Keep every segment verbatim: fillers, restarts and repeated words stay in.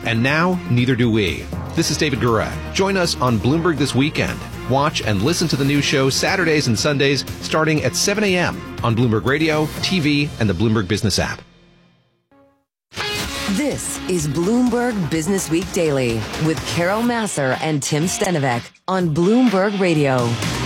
And now, neither do we. This is David Gura. Join us on Bloomberg This Weekend. Watch and listen to the new show Saturdays and Sundays starting at seven a.m. on Bloomberg Radio, T V, and the Bloomberg Business app. This is Bloomberg Business Week Daily with Carol Massar and Tim Stenovec on Bloomberg Radio.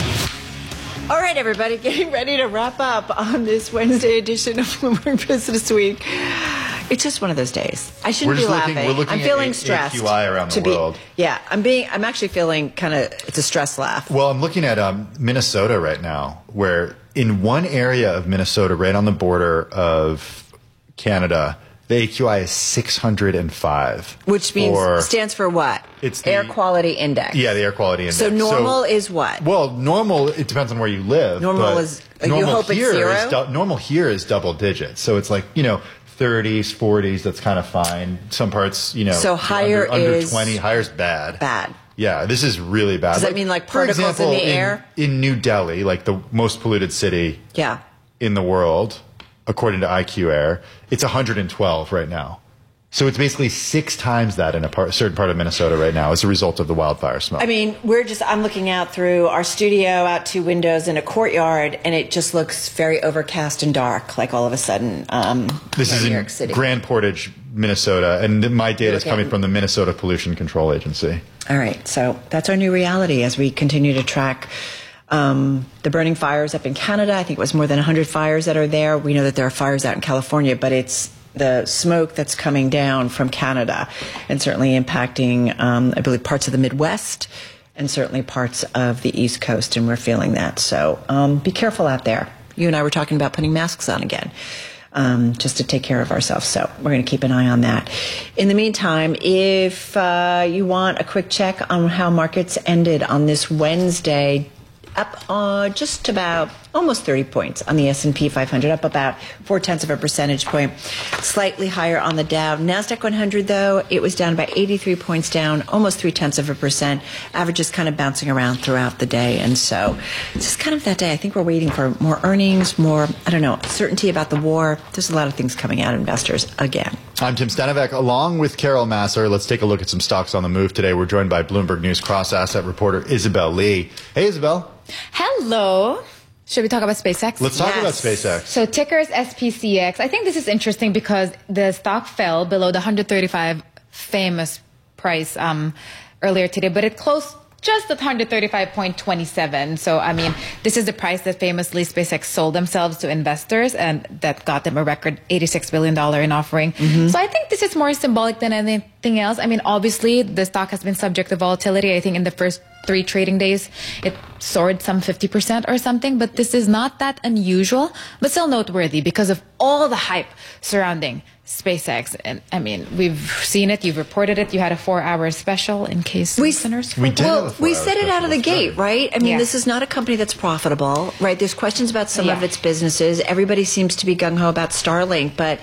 All right, everybody, getting ready to wrap up on this Wednesday edition of Bloomberg Business Week. It's just one of those days. I shouldn't we're be looking, laughing. We're looking I'm feeling at stressed. A Q I around the be, world. Yeah, I'm being. I'm actually feeling kind of. It's a stress laugh. Well, I'm looking at um, Minnesota right now, where in one area of Minnesota, right on the border of Canada, the A Q I is six hundred five. Which means or, stands for what? It's the, air quality index. Yeah, the air quality index. So normal so, is what? Well, normal, it depends on where you live. Normal is, normal you hope it's zero? Is du- normal here is double digits. So it's like, you know, thirties, forties, that's kind of fine. Some parts, you know, so higher under, is under twenty, higher is bad. Bad. Yeah, this is really bad. Does that mean like particles for example, in the air? In, in New Delhi, like the most polluted city yeah. in the world, according to I Q Air, it's one hundred twelve right now. So it's basically six times that in a part, certain part of Minnesota right now as a result of the wildfire smoke. I mean, we're just, I'm looking out through our studio, out two windows in a courtyard, and it just looks very overcast and dark, like all of a sudden, um, this is New in York City. Grand Portage, Minnesota, and my data is coming from the Minnesota Pollution Control Agency. All right, so that's our new reality as we continue to track um, the burning fires up in Canada. I think it was more than one hundred fires that are there. We know that there are fires out in California, but it's the smoke that's coming down from Canada and certainly impacting, um, I believe, parts of the Midwest and certainly parts of the East Coast, and we're feeling that. So um, be careful out there. You and I were talking about putting masks on again, um, just to take care of ourselves. So we're going to keep an eye on that. In the meantime, if uh, you want a quick check on how markets ended on this Wednesday, up uh, just about almost thirty points on the S and P five hundred, up about four-tenths of a percentage point, slightly higher on the Dow. NASDAQ one hundred, though, it was down about eighty-three points down, almost three-tenths of a percent. Averages kind of bouncing around throughout the day. And so it's just kind of that day. I think we're waiting for more earnings, more, I don't know, certainty about the war. There's a lot of things coming out, investors, again. I'm Tim Stenovec, along with Carol Massar. Let's take a look at some stocks on the move today. We're joined by Bloomberg News cross-asset reporter Isabel Lee. Hey, Isabel. Hello. Should we talk about SpaceX? Let's talk Yes. about SpaceX. So ticker is S P C X. I think this is interesting because the stock fell below the one hundred thirty-five famous price um, earlier today, but it closed just at one hundred thirty-five point two seven. So, I mean, this is the price that famously SpaceX sold themselves to investors, and that got them a record eighty-six billion dollars in offering. Mm-hmm. So I think this is more symbolic than anything else. I mean, obviously, the stock has been subject to volatility. I think in the first three trading days, it soared some fifty percent or something, but this is not that unusual, but still noteworthy because of all the hype surrounding SpaceX. And I mean, we've seen it, you've reported it, you had a four hour special in case We, listeners. we did. Well, we said it out of the gate, right? I mean, Yeah. this is not a company that's profitable, right? There's questions about some Yeah. of its businesses. Everybody seems to be gung-ho about Starlink, but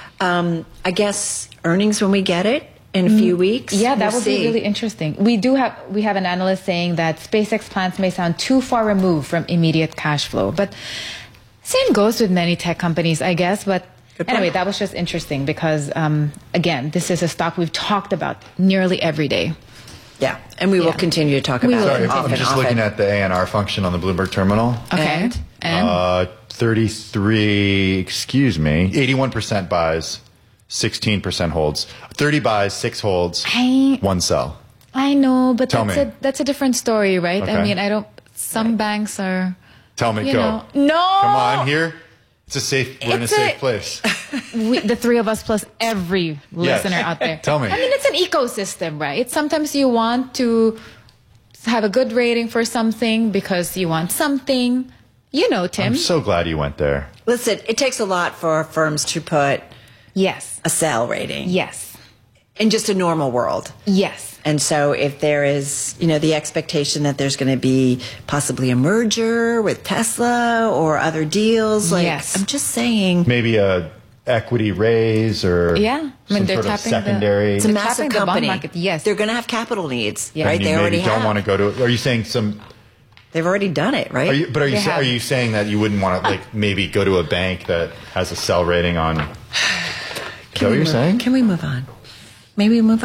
um, I guess earnings when we get it in a few weeks. Yeah, that we'll would see. be really interesting. We do have we have an analyst saying that SpaceX plans may sound too far removed from immediate cash flow, but same goes with many tech companies, I guess. But Good point. anyway, that was just interesting because um, again, this is a stock we've talked about nearly every day. Yeah, and we will Yeah. continue to talk We about will it Sorry, often. I'm just often. looking at the A N R function on the Bloomberg terminal. Okay, And? and Uh, thirty-three, excuse me, eighty-one percent buys, sixteen percent holds. thirty buys, six holds, I one sell. I know, but Tell that's me. a that's a different story, right? Okay. I mean, I don't. Some banks are. Tell me, You go. know, no. Come on, here. It's a safe, we're in a It's a- safe place. We, the three of us plus every Yes. listener out there. Tell me. I mean, it's an ecosystem, right? Sometimes you want to have a good rating for something because you want something. You know, Tim. I'm so glad you went there. Listen, it takes a lot for firms to put Yes. a sell rating Yes. in just a normal world. Yes. And so if there is, you know, the expectation that there's going to be possibly a merger with Tesla or other deals, like, Yes. I'm just saying, Maybe a equity raise or Yeah. I mean, some they're sort of tapping the- secondary. it's a They're massive tapping the bond company. market, yes. They're going to have capital needs, Yeah. right? And you They already maybe don't have. want to go to. Are you saying some? They've already done it, right? Are you, but are you They sa- have. are you saying that you wouldn't want to like maybe go to a bank that has a sell rating on? Is that what we you're move, saying? Can we move on? Maybe we move on?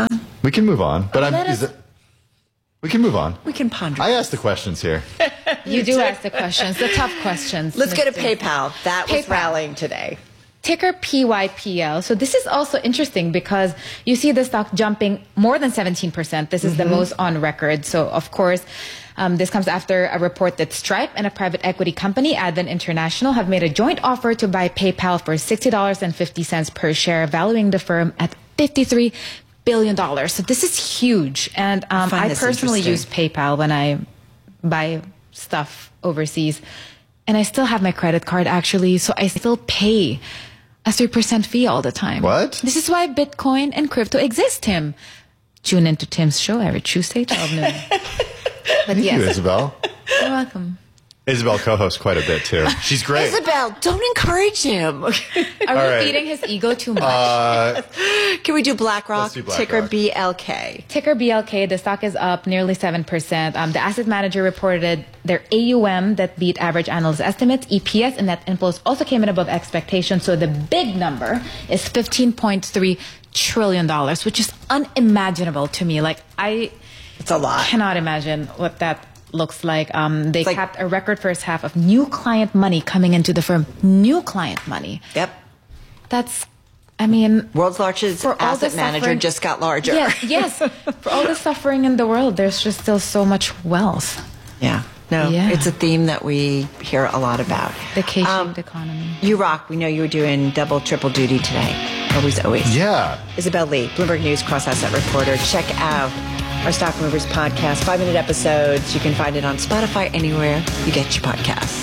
We can move on, but I'm. Let Is us- it, we can move on. We can ponder. I asked the questions here. You do ask the questions, the tough questions. Let's go to Mister PayPal. That was PayPal. rallying today. Ticker P Y P L. So this is also interesting because you see the stock jumping more than seventeen percent. This is mm-hmm. the most on record. So, of course, um, this comes after a report that Stripe and a private equity company, Advent International, have made a joint offer to buy PayPal for sixty dollars and fifty cents per share, valuing the firm at fifty-three billion dollars. So this is huge. And um, I, I personally use PayPal when I buy stuff overseas. And I still have my credit card, actually. So I still pay a three percent fee all the time. What? This is why Bitcoin and crypto exist, Tim. Tune into Tim's show every Tuesday, twelve noon. But Thank yes. you, Isabel. You're welcome. Isabel co-hosts quite a bit, too. She's great. Isabel, don't encourage him. Are we right. feeding his ego too much? Uh, Can we do BlackRock? Let's do BlackRock. Ticker B L K. Ticker B L K, the stock is up nearly seven percent. Um, the asset manager reported their A U M that beat average analyst estimates. E P S and net inflows also came in above expectations. So the big number is fifteen point three trillion dollars, which is unimaginable to me. Like, I It's a lot. cannot imagine what that looks like. Um, they It's like- capped a record first half of new client money coming into the firm. New client money. Yep. That's, I mean... World's largest For all asset the manager suffering- just got larger. Yes, yes. For all the suffering in the world, there's just still so much wealth. Yeah. No, Yeah. it's a theme that we hear a lot about. The K-shaped Um, economy. You rock. We know you were doing double, triple duty today. Always, always. yeah. Isabel Lee, Bloomberg News cross-asset reporter. Check out our Stock Movers podcast, five-minute episodes. You can find it on Spotify, anywhere you get your podcasts.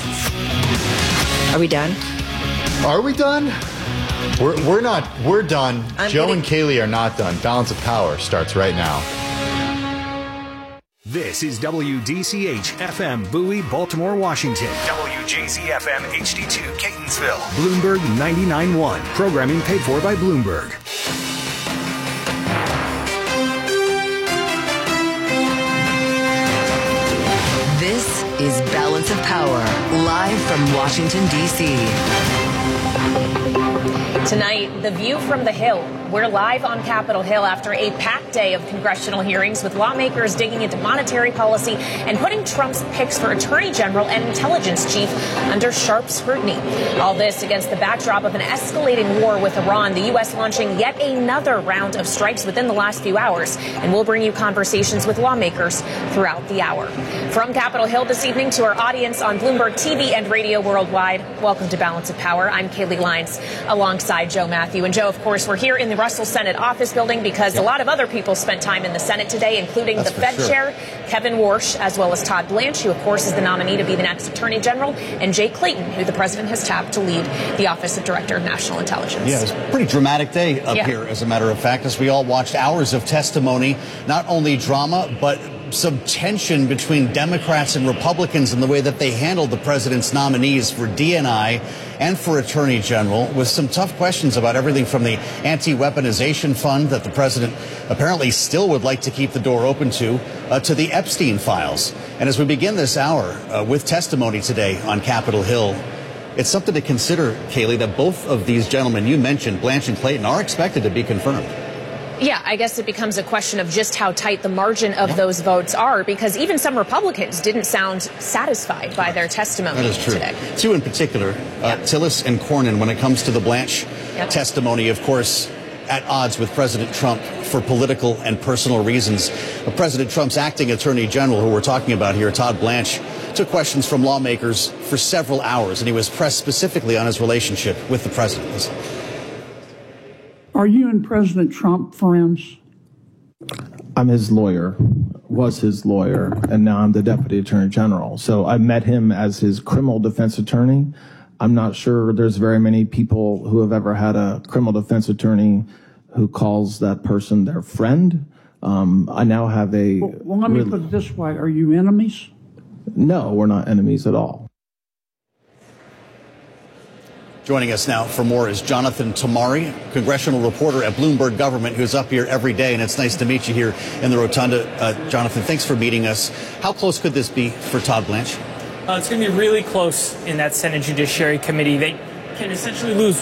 Are we done? Are we done? We're, we're not. We're done. I'm Joe gonna- and Kaylee are not done. Balance of Power starts right now. This is W D C H F M Bowie, Baltimore, Washington. W J Z F M H D two Catonsville. Bloomberg ninety-nine point one. Programming paid for by Bloomberg. This is Balance of Power, live from Washington, D C Tonight, The View from the Hill. We're live on Capitol Hill after a packed day of congressional hearings with lawmakers digging into monetary policy and putting Trump's picks for attorney general and intelligence chief under sharp scrutiny. All this against the backdrop of an escalating war with Iran, the U S launching yet another round of strikes within the last few hours. And we'll bring you conversations with lawmakers throughout the hour. From Capitol Hill this evening to our audience on Bloomberg T V and radio worldwide, welcome to Balance of Power. I'm Kaylee Lyons alongside Joe Matthew. And Joe, of course, we're here in the Russell Senate office building because yep. a lot of other people spent time in the Senate today, including That's the Fed sure. chair, Kevin Warsh, as well as Todd Blanche, who, of course, is the nominee to be the next attorney general, and Jay Clayton, who the president has tapped to lead the Office of Director of National Intelligence. Yeah, it was a pretty dramatic day up yeah. here, as a matter of fact, as we all watched hours of testimony, not only drama, but some tension between Democrats and Republicans in the way that they handled the president's nominees for D N I and for Attorney General, with some tough questions about everything from the anti-weaponization fund that the president apparently still would like to keep the door open to, uh, to the Epstein files. And as we begin this hour uh, with testimony today on Capitol Hill, it's something to consider, Kaylee, that both of these gentlemen you mentioned, Blanche and Clayton, are expected to be confirmed. Yeah, I guess it becomes a question of just how tight the margin of yeah. those votes are, because even some Republicans didn't sound satisfied by their testimony that is true. today. Two in particular, uh, yeah. Tillis and Cornyn, when it comes to the Blanche yep. testimony, of course, at odds with President Trump for political and personal reasons. Uh, President Trump's acting attorney general, who we're talking about here, Todd Blanche, took questions from lawmakers for several hours, and he was pressed specifically on his relationship with the president. Listen. Are you and President Trump friends? I'm his lawyer, was his lawyer, and now I'm the Deputy Attorney General. So I met him as his criminal defense attorney. I'm not sure there's very many people who have ever had a criminal defense attorney who calls that person their friend. Um, I now have a... Well, well let me really, put it this way. Are you enemies? No, we're not enemies at all. Joining us now for more is Jonathan Tamari, congressional reporter at Bloomberg Government, who's up here every day, and it's nice to meet you here in the Rotunda. Uh, Jonathan, thanks for meeting us. How close could this be for Todd Blanche? Uh, it's going to be really close in that Senate Judiciary Committee. They can essentially lose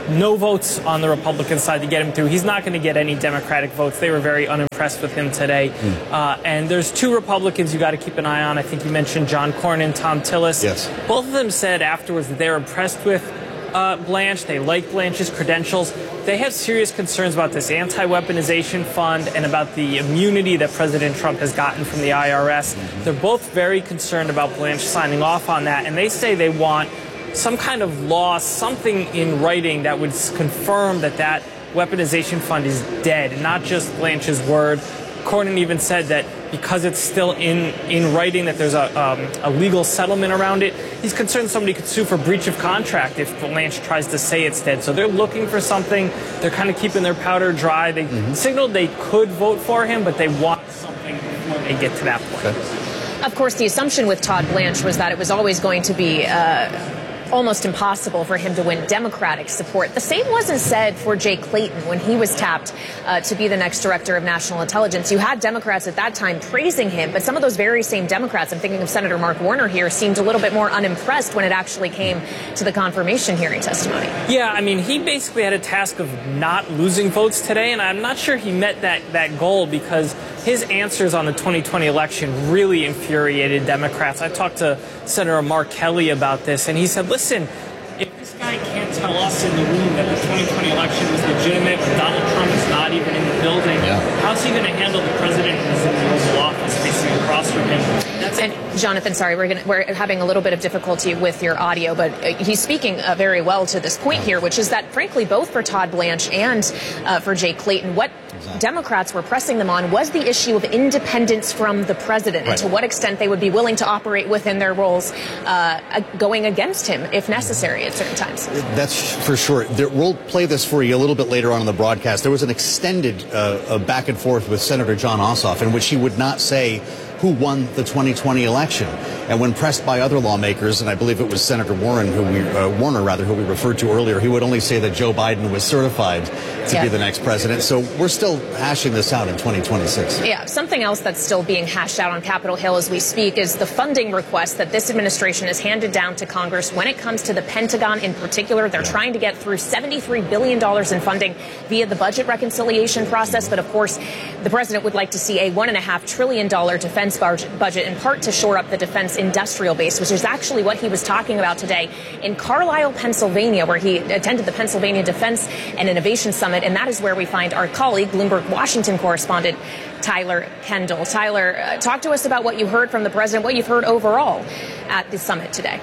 no votes on the Republican side to get him through. He's not going to get any Democratic votes. They were very unimpressed with him today. Mm. Uh, and there's two Republicans you got to keep an eye on. I think you mentioned John Cornyn, Tom Tillis. Yes. Both of them said afterwards that they're impressed with uh, Blanche. They like Blanche's credentials. They have serious concerns about this anti-weaponization fund and about the immunity that President Trump has gotten from the I R S. Mm-hmm. They're both very concerned about Blanche signing off on that. And they say they want some kind of law, something in writing that would confirm that that weaponization fund is dead, not just Blanche's word. Cornyn even said that because it's still in, in writing, that there's a, um, a legal settlement around it. He's concerned somebody could sue for breach of contract if Blanche tries to say it's dead. So they're looking for something. They're kind of keeping their powder dry. They mm-hmm. signaled they could vote for him, but they want something before they get to that point. Okay. Of course, the assumption with Todd Blanche was that it was always going to be uh, almost impossible for him to win Democratic support. The same wasn't said for Jay Clayton when he was tapped uh, to be the next director of national intelligence. You had Democrats at that time praising him, but some of those very same Democrats, I'm thinking of Senator Mark Warner here, seemed a little bit more unimpressed when it actually came to the confirmation hearing testimony. Yeah, I mean, he basically had a task of not losing votes today, and I'm not sure he met that, that goal because his answers on the twenty twenty election really infuriated Democrats. I talked to Senator Mark Kelly about this, and he said, listen, if this guy can't tell us in the room that the twenty twenty election was legitimate, but Donald Trump is not even in the building, yeah. how's he going to handle the president who's in the Oval Office facing across from him? That's and it. Jonathan, sorry, we're gonna, we're having a little bit of difficulty with your audio, but uh, he's speaking uh, very well to this point here, which is that, frankly, both for Todd Blanche and uh, for Jay Clayton, what exactly. Democrats were pressing them on was the issue of independence from the president right. and to what extent they would be willing to operate within their roles, uh, going against him if necessary at certain times. That's for sure. There, we'll play this for you a little bit later on in the broadcast. There was an extended uh, back and forth with Senator John Ossoff in which he would not say who won the twenty twenty election. And when pressed by other lawmakers, and I believe it was Senator Warren, who we, uh, Warner rather, who we referred to earlier, he would only say that Joe Biden was certified to yeah. be the next president. So we're still hashing this out in twenty twenty-six. Yeah, something else that's still being hashed out on Capitol Hill as we speak is the funding request that this administration has handed down to Congress when it comes to the Pentagon in particular. They're yeah. trying to get through seventy-three billion dollars in funding via the budget reconciliation process. But of course, the president would like to see a one point five trillion dollars defense budget, in part to shore up the defense industrial base, which is actually what he was talking about today in Carlisle, Pennsylvania, where he attended the Pennsylvania Defense and Innovation Summit. And that is where we find our colleague, Bloomberg Washington correspondent Tyler Kendall. Tyler, uh, talk to us about what you heard from the president, what you've heard overall at the summit today.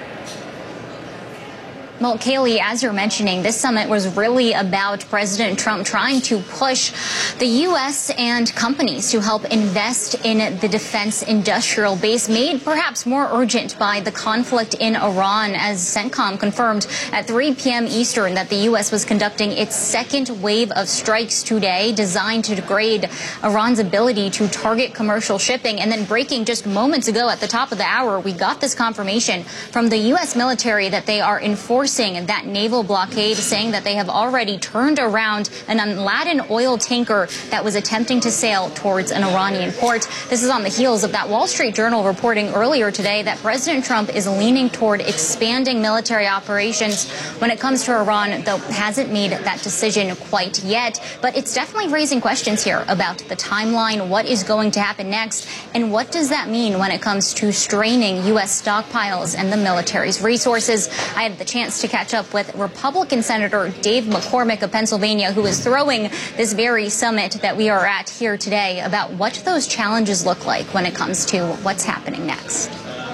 Well, Kaylee, as you're mentioning, this summit was really about President Trump trying to push the U S and companies to help invest in the defense industrial base, made perhaps more urgent by the conflict in Iran, as CENTCOM confirmed at three p.m. Eastern that the U S was conducting its second wave of strikes today, designed to degrade Iran's ability to target commercial shipping. And then breaking just moments ago at the top of the hour, we got this confirmation from the U S military that they are enforcing that naval blockade, saying that they have already turned around an unladen oil tanker that was attempting to sail towards an Iranian port. This is on the heels of that Wall Street Journal reporting earlier today that President Trump is leaning toward expanding military operations when it comes to Iran, though hasn't made that decision quite yet. But it's definitely raising questions here about the timeline, what is going to happen next, and what does that mean when it comes to straining U S stockpiles and the military's resources. I had the chance to catch up with Republican Senator Dave McCormick of Pennsylvania, who is throwing this very summit that we are at here today, about what those challenges look like when it comes to what's happening next.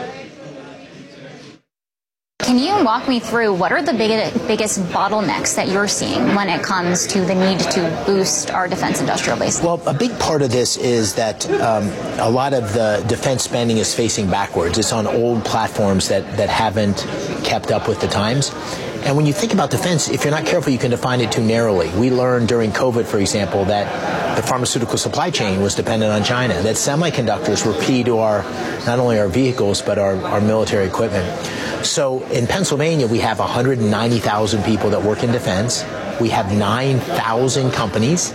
Can you walk me through what are the big, biggest bottlenecks that you're seeing when it comes to the need to boost our defense industrial base? Well, a big part of this is that um, a lot of the defense spending is facing backwards. It's on old platforms that, that haven't kept up with the times. And when you think about defense, if you're not careful, you can define it too narrowly. We learned during COVID, for example, that the pharmaceutical supply chain was dependent on China, that semiconductors were key to our, not only our vehicles, but our, our military equipment. So in Pennsylvania, we have one hundred ninety thousand people that work in defense. We have nine thousand companies.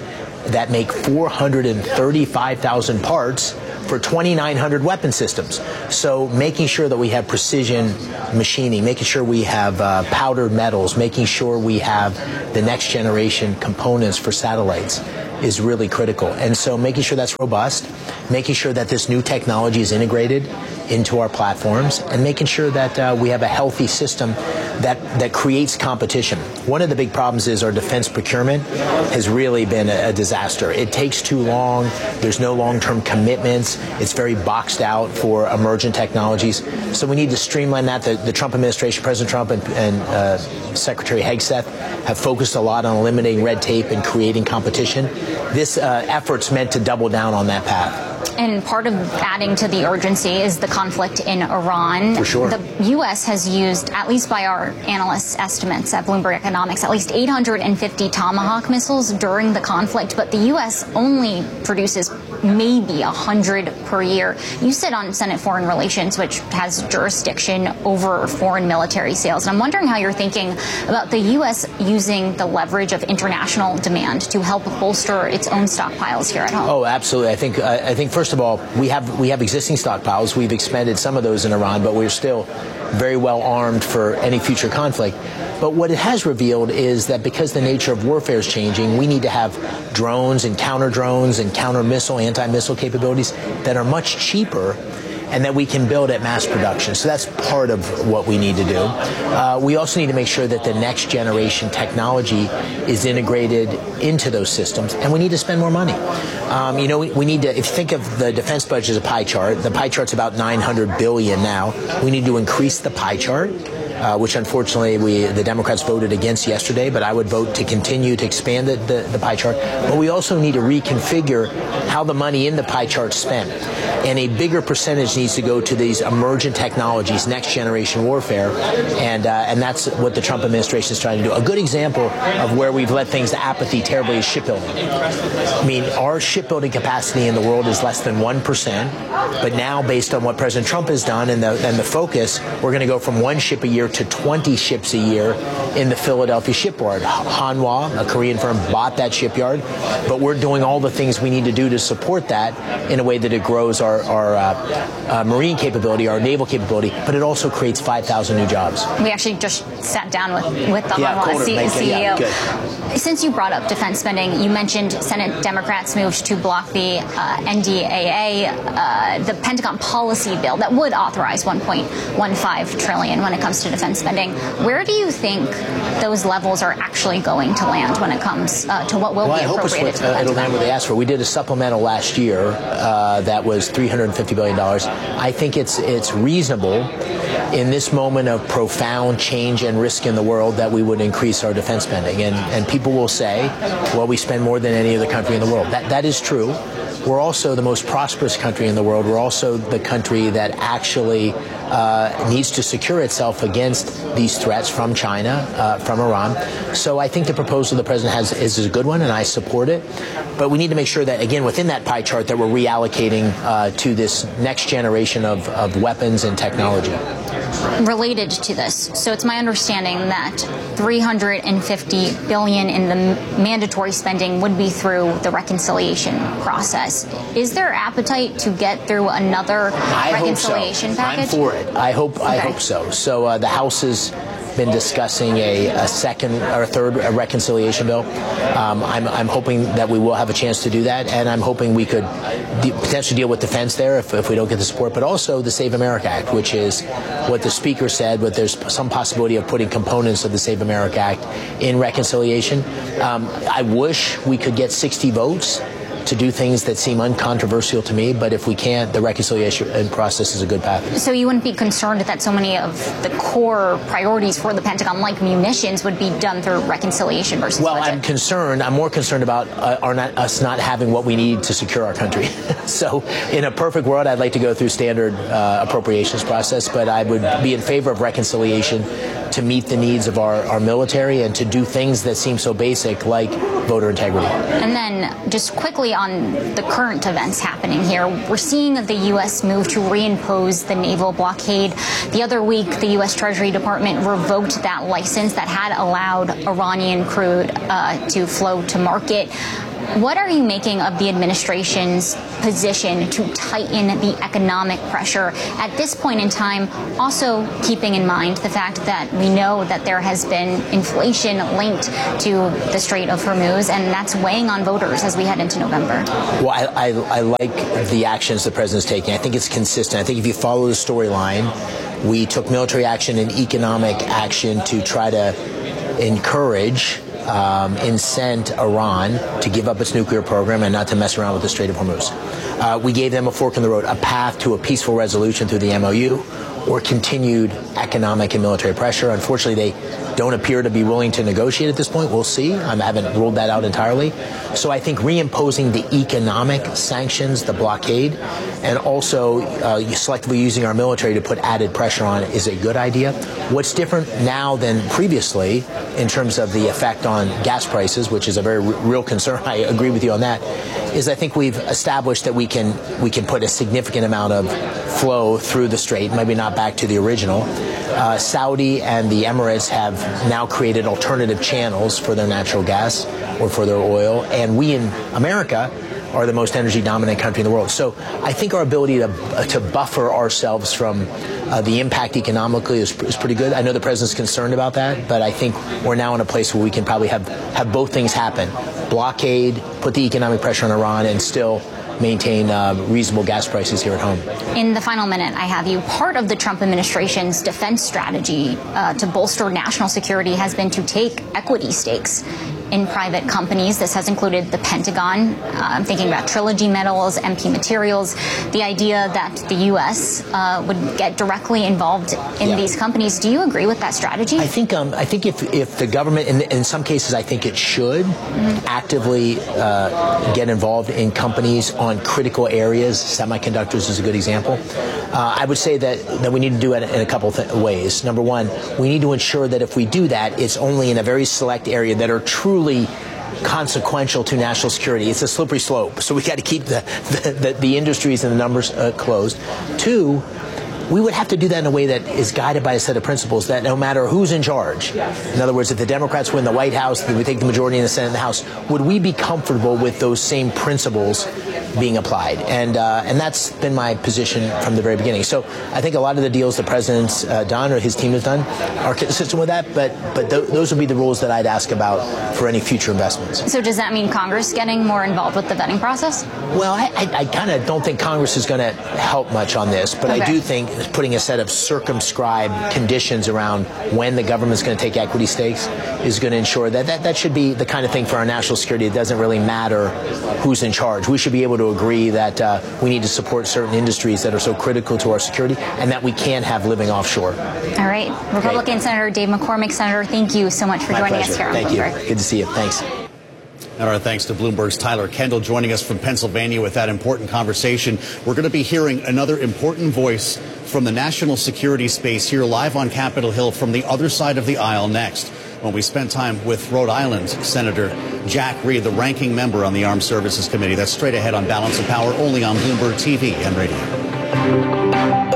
that make four hundred thirty-five thousand parts for twenty-nine hundred weapon systems. So making sure that we have precision machining, making sure we have uh, powdered metals, making sure we have the next generation components for satellites is really critical. And so making sure that's robust, making sure that this new technology is integrated into our platforms, and making sure that uh, we have a healthy system that, that creates competition. One of the big problems is our defense procurement has really been a, a disaster. It takes too long. There's no long-term commitments. It's very boxed out for emergent technologies. So we need to streamline that. The, the Trump administration, President Trump and, and uh, Secretary Hegseth have focused a lot on eliminating red tape and creating competition. This uh, effort's meant to double down on that path. And part of adding to the urgency is the conflict in Iran. For sure. The U S has used, at least by our analysts' estimates at Bloomberg Economics, at least eight hundred fifty Tomahawk missiles during the conflict, but the U S only produces maybe one hundred per year. You sit on Senate Foreign Relations, which has jurisdiction over foreign military sales. And I'm wondering how you're thinking about the U S using the leverage of international demand to help bolster its own stockpiles here at home. Oh, absolutely. I think, uh, I think first of all, we have, we have existing stockpiles. We've expended some of those in Iran, but we're still very well armed for any future conflict. But what it has revealed is that because the nature of warfare is changing, we need to have drones and counter drones and counter missile, anti-missile capabilities that are much cheaper and that we can build at mass production. So that's part of what we need to do. Uh, we also need to make sure that the next generation technology is integrated into those systems, and we need to spend more money. Um, you know, we, we need to, if you think of the defense budget as a pie chart, the pie chart's about nine hundred billion dollars now. We need to increase the pie chart. Uh, which unfortunately we, the Democrats voted against yesterday, but I would vote to continue to expand the, the, the pie chart. But we also need to reconfigure how the money in the pie chart is spent. And a bigger percentage needs to go to these emergent technologies, next generation warfare, and uh, and that's what the Trump administration is trying to do. A good example of where we've let things to apathy terribly is shipbuilding. I mean, our shipbuilding capacity in the world is less than one percent, but now based on what President Trump has done and the, and the focus, we're going to go from one ship a year to twenty ships a year in the Philadelphia shipyard. Hanwha, a Korean firm, bought that shipyard, but we're doing all the things we need to do to support that in a way that it grows our, our uh, uh, marine capability, our naval capability, but it also creates five thousand new jobs. We actually just sat down with, with the yeah, Hanwha C- it, C E O. Yeah, good. Since you brought up defense spending, you mentioned Senate Democrats moved to block the uh, N D A A, uh, the Pentagon policy bill that would authorize one point one five trillion dollars when it comes to defense spending. Where do you think those levels are actually going to land when it comes uh, to what will well, be I appropriated hope it's what, to the uh, it'll land where they asked for. We did a supplemental last year uh, that was three hundred fifty billion dollars. I think it's it's reasonable in this moment of profound change and risk in the world that we would increase our defense spending. And, and people will say, well, we spend more than any other country in the world. That, that is true. We're also the most prosperous country in the world. We're also the country that actually uh, needs to secure itself against these threats from China, uh, from Iran. So I think the proposal the president has is a good one, and I support it. But we need to make sure that, again, within that pie chart, that we're reallocating uh, to this next generation of, of weapons and technology. Related to this, so it's my understanding that three hundred fifty billion dollars in the mandatory spending would be through the reconciliation process. Is there appetite to get through another I reconciliation hope so. package? I'm for it. I hope. Okay. I hope so. So uh, the House has been discussing a, a second or third reconciliation bill. Um, I'm, I'm hoping that we will have a chance to do that, and I'm hoping we could de- potentially deal with defense there if, if we don't get the support, but also the Save America Act, which is what the Speaker said, but there's some possibility of putting components of the Save America Act in reconciliation. Um, I wish we could get sixty votes to do things that seem uncontroversial to me, but if we can't, the reconciliation process is a good path. So you wouldn't be concerned that so many of the core priorities for the Pentagon, like munitions, would be done through reconciliation versus Well, budget? I'm concerned. I'm more concerned about uh, our not, us not having what we need to secure our country. So in a perfect world, I'd like to go through standard uh, appropriations process, but I would be in favor of reconciliation to meet the needs of our, our military and to do things that seem so basic, like voter integrity. And then just quickly on the current events happening here, we're seeing the U S move to reimpose the naval blockade. The other week, the U S Treasury Department revoked that license that had allowed Iranian crude uh, to flow to market. What are you making of the administration's position to tighten the economic pressure at this point in time, also keeping in mind the fact that we know that there has been inflation linked to the Strait of Hormuz, and that's weighing on voters as we head into November? Well, I, I, I like the actions the president's taking. I think it's consistent. I think if you follow the storyline, we took military action and economic action to try to encourage, um, incent Iran to give up its nuclear program and not to mess around with the Strait of Hormuz. Uh, we gave them a fork in the road, a path to a peaceful resolution through the M O U or continued economic and military pressure. Unfortunately, they don't appear to be willing to negotiate at this point. We'll see. I haven't ruled that out entirely. So I think reimposing the economic sanctions, the blockade, and also uh, selectively using our military to put added pressure on is a good idea. What's different now than previously in terms of the effect on gas prices, which is a very r- real concern, I agree with you on that, is I think we've established that we can we can put a significant amount of flow through the strait, maybe not back to the original. Uh, Saudi and the Emirates have now created alternative channels for their natural gas or for their oil, and we in America are the most energy dominant country in the world. So I think our ability to uh, to buffer ourselves from uh, the impact economically is, is pretty good. I know the president's concerned about that, but I think we're now in a place where we can probably have, have both things happen. Blockade, put the economic pressure on Iran, and still maintain uh, reasonable gas prices here at home. In the final minute, I have you. Part of the Trump administration's defense strategy uh, to bolster national security has been to take equity stakes in private companies. This has included the Pentagon. Uh, I'm thinking about Trilogy Metals, M P Materials. The idea that the U S uh, would get directly involved in yeah. these companies. Do you agree with that strategy? I think um, I think if, if the government, in, in some cases, I think it should mm-hmm. actively uh, get involved in companies on critical areas. Semiconductors is a good example. Uh, I would say that, that we need to do it in a couple th- ways. Number one, we need to ensure that if we do that, it's only in a very select area that are truly consequential to national security. It's a slippery slope, so we got to keep the the, the the industries and the numbers uh, closed. Two, we would have to do that in a way that is guided by a set of principles that no matter who's in charge, in other words, if the Democrats win the White House, they would take the majority in the Senate and the House, would we be comfortable with those same principles being applied? And uh, and that's been my position from the very beginning. So I think a lot of the deals the president's uh, done or his team has done are consistent with that, but but th- those would be the rules that I'd ask about for any future investments. So does that mean Congress getting more involved with the vetting process? Well, I, I, I kind of don't think Congress is going to help much on this, but okay. I do think putting a set of circumscribed conditions around when the government's going to take equity stakes is going to ensure that, that that should be the kind of thing for our national security. It doesn't really matter who's in charge. We should be able to agree that uh, we need to support certain industries that are so critical to our security and that we can't have living offshore. All right. Republican okay. Senator Dave McCormick. Senator, thank you so much for My joining pleasure. us here on Thank Bloomberg. you. Good to see you. Thanks. And our thanks to Bloomberg's Tyler Kendall joining us from Pennsylvania with that important conversation. We're going to be hearing another important voice from the national security space here live on Capitol Hill from the other side of the aisle next, when we spend time with Rhode Island Senator Jack Reed, the ranking member on the Armed Services Committee. That's straight ahead on Balance of Power, only on Bloomberg T V and radio.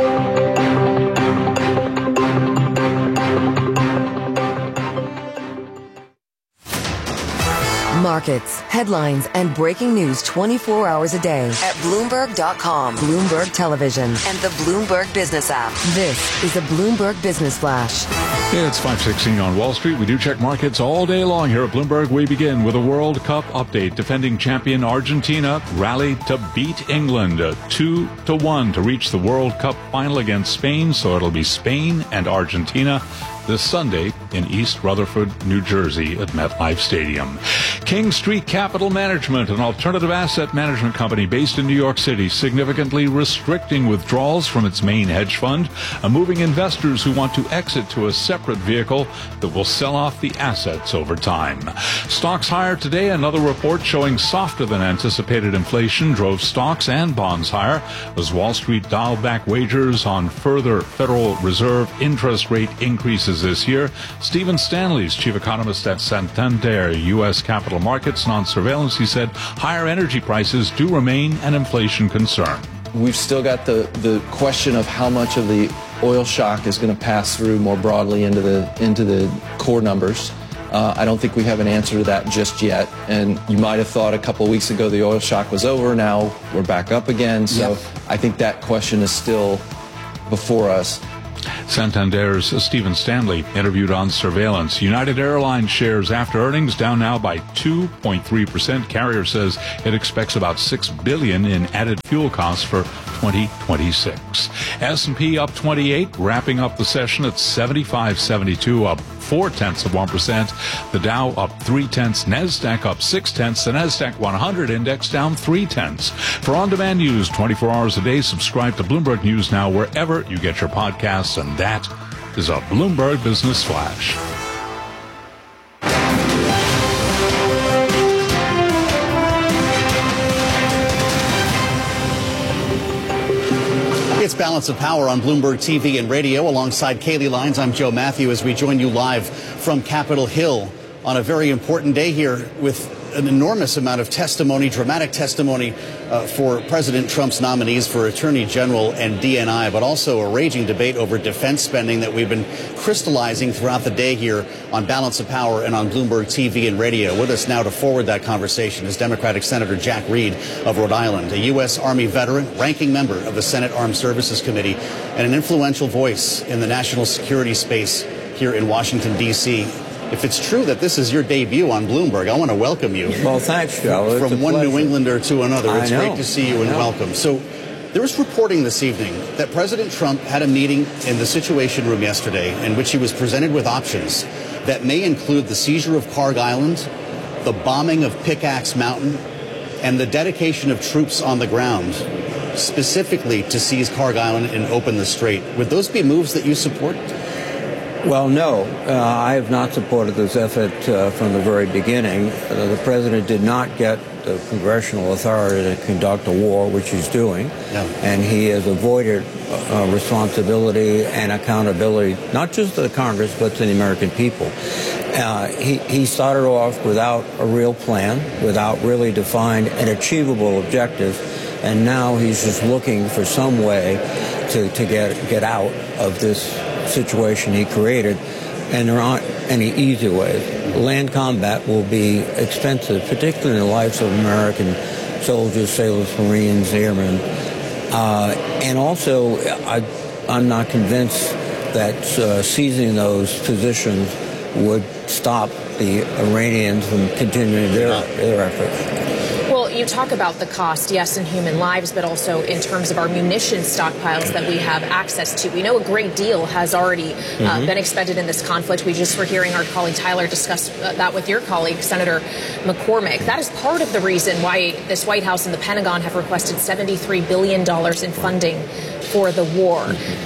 Markets, headlines, and breaking news twenty-four hours a day at Bloomberg dot com, Bloomberg Television, and the Bloomberg Business app. This is a Bloomberg Business Flash. It's five sixteen on Wall Street. We do check markets all day long here at Bloomberg. We begin with a World Cup update. Defending champion Argentina rallied to beat England two to one to reach the World Cup final against Spain. So it'll be Spain and Argentina this Sunday in East Rutherford, New Jersey at MetLife Stadium. King Street Capital Management, an alternative asset management company based in New York City, significantly restricting withdrawals from its main hedge fund, and moving investors who want to exit to a separate vehicle that will sell off the assets over time. Stocks higher today. Another report showing softer than anticipated inflation drove stocks and bonds higher as Wall Street dialed back wagers on further Federal Reserve interest rate increases this year. Stephen Stanley's chief economist at Santander U S Capital Markets, and on surveillance, he said higher energy prices do remain an inflation concern. We've still got the, the question of how much of the oil shock is going to pass through more broadly into the into the core numbers. Uh, I don't think we have an answer to that just yet. And you might have thought a couple of weeks ago the oil shock was over. Now we're back up again. So Yep. I think that question is still before us. Santander's Stephen Stanley interviewed on surveillance. United Airlines shares after earnings down now by two point three percent. Carrier says it expects about six billion dollars in added fuel costs for twenty twenty-six. S and P up twenty-eight, wrapping up the session at seventy-five seventy-two, up four tenths of one percent. The Dow up three tenths. NASDAQ up six tenths. The NASDAQ one hundred index down three tenths. For on-demand news twenty-four hours a day, subscribe to Bloomberg News Now wherever you get your podcasts. And that is a Bloomberg Business Flash. It's Balance of Power on Bloomberg T V and radio. Alongside Kaylee Lyons, I'm Joe Matthew as we join you live from Capitol Hill on a very important day here with an enormous amount of testimony, dramatic testimony uh, for President Trump's nominees for Attorney General and D N I, but also a raging debate over defense spending that we've been crystallizing throughout the day here on Balance of Power and on Bloomberg T V and radio. With us now to forward that conversation is Democratic Senator Jack Reed of Rhode Island, a U S Army veteran, ranking member of the Senate Armed Services Committee, and an influential voice in the national security space here in Washington, D C If it's true that this is your debut on Bloomberg, I want to welcome you. Well, thanks, Joe. It's From a one pleasure. New Englander to another. I It's know. great to see you and I know. welcome. So there was reporting this evening that President Trump had a meeting in the Situation Room yesterday in which he was presented with options that may include the seizure of Carg Island, the bombing of Pickaxe Mountain, and the dedication of troops on the ground, specifically to seize Carg Island and open the strait. Would those be moves that you support? Well, no. Uh, I have not supported this effort uh, from the very beginning. Uh, the president did not get the congressional authority to conduct a war, which he's doing. No. And he has avoided uh, responsibility and accountability, not just to the Congress, but to the American people. Uh, he, he started off without a real plan, without really defined and achievable objectives, and now he's just looking for some way to, to get, get out of this situation he created, and there aren't any easy ways. Land combat will be expensive, particularly in the lives of American soldiers, sailors, Marines, airmen. Uh, and also, I, I'm not convinced that uh, seizing those positions would stop the Iranians from continuing their, their efforts. Well, you talk about the cost, yes, in human lives, but also in terms of our munitions stockpiles that we have access to. We know a great deal has already uh, Mhm. been expended in this conflict. We just were hearing our colleague Tyler discuss uh, that with your colleague, Senator McCormick. That is part of the reason why this White House and the Pentagon have requested seventy-three billion dollars in funding for the war.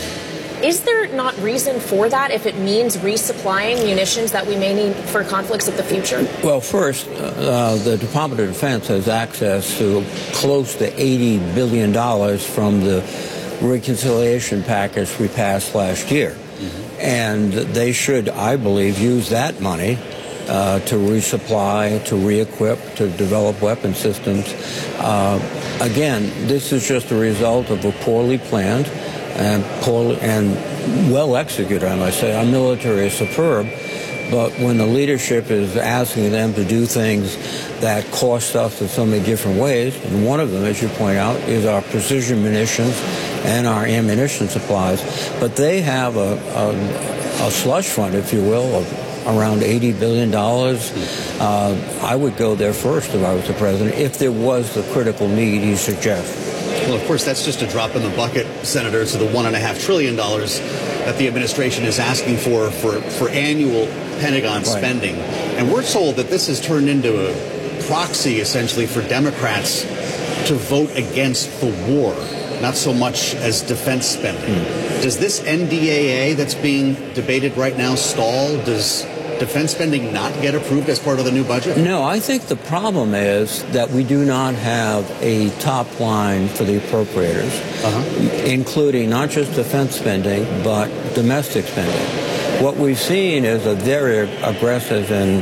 Is there not reason for that if it means resupplying munitions that we may need for conflicts of the future? Well, first, uh, the Department of Defense has access to close to eighty billion dollars from the reconciliation package we passed last year. Mm-hmm. And they should, I believe, use that money uh, to resupply, to re-equip, to develop weapon systems. Uh, again, this is just a result of a poorly planned and poorly and well executed, I must say. Our military is superb, but when the leadership is asking them to do things that cost us in so many different ways, and one of them, as you point out, is our precision munitions and our ammunition supplies, but they have a, a, a slush fund, if you will, of around eighty billion dollars. Uh, I would go there first if I was the president, if there was the critical need you suggest. Well, of course, that's just a drop in the bucket, Senator, to the one and a half trillion dollars that the administration is asking for for, for annual Pentagon Right. spending. And we're told that this has turned into a proxy, essentially, for Democrats to vote against the war, not so much as defense spending. Mm. Does this N D A A that's being debated right now stall? Does defense spending not get approved as part of the new budget? No, I think the problem is that we do not have a top line for the appropriators, uh-huh. including not just defense spending, but domestic spending. What we've seen is a very aggressive and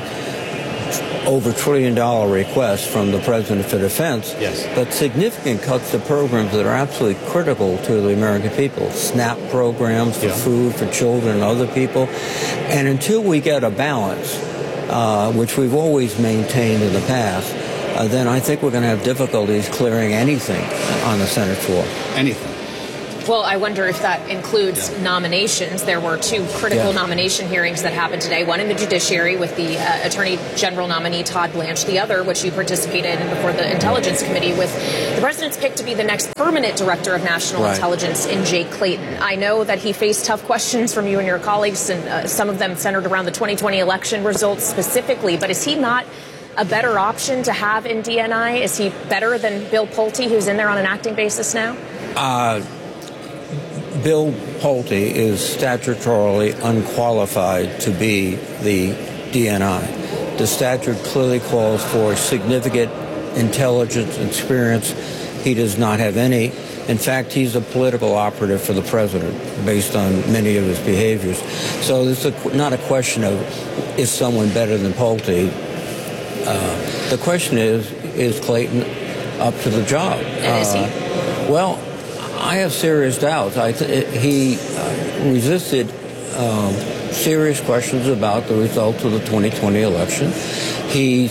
over trillion dollar request from the President for Defense, yes. but significant cuts to programs that are absolutely critical to the American people. SNAP programs for Yeah. food for children and other people. And until we get a balance, uh, which we've always maintained in the past, uh, then I think we're going to have difficulties clearing anything on the Senate floor. Anything. Well, I wonder if that includes yeah. nominations. There were two critical yeah. nomination hearings that happened today, one in the Judiciary with the uh, Attorney General nominee Todd Blanche, the other, which you participated in before the Intelligence Committee, with the president's pick to be the next permanent director of national right. intelligence in Jake Clayton. I know that he faced tough questions from you and your colleagues, and uh, some of them centered around the twenty twenty election results specifically, but is he not a better option to have in D N I? Is he better than Bill Pulte, who's in there on an acting basis now? Uh Bill Pulte is statutorily unqualified to be the D N I. The statute clearly calls for significant intelligence experience. He does not have any. In fact, he's a political operative for the president based on many of his behaviors. So it's a, not a question of is someone better than Pulte. Uh, the question is, is Clayton up to the job? And is he? Uh, well, I have serious doubts. I th- he uh, resisted um, serious questions about the results of the twenty twenty election. He